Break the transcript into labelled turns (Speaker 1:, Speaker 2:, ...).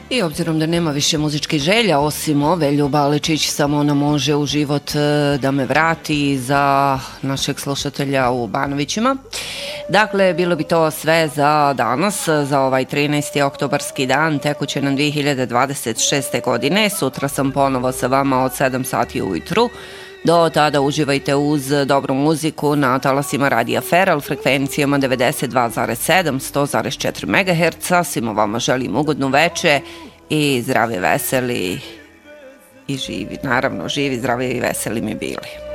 Speaker 1: I obzirom da nema više muzičkih želja osim ove, Ljuba Aličić samo ona može u život da me vrati za našeg slušatelja u Banovićima. Dakle, bilo bi to sve za danas, za ovaj 13. oktobarski dan, tekuće nam 2026. godine. Sutra sam ponovo sa vama od 7 sati ujutru. Do tada uživajte uz dobru muziku na talasima Radija Feral, frekvencijama 92,7, 100,4 MHz. Svima vama želim ugodnu veče i zdravi, veseli i živi. Naravno, živi, zdravi i veseli mi bili.